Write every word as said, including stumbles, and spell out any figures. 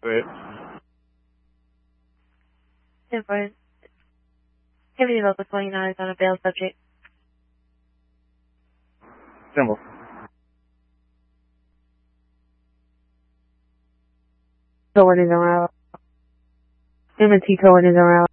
Wait. ten four. Activity local twenty-nine is on a bail subject. Symbol. Cohen is on route. M and T Cohen is on route.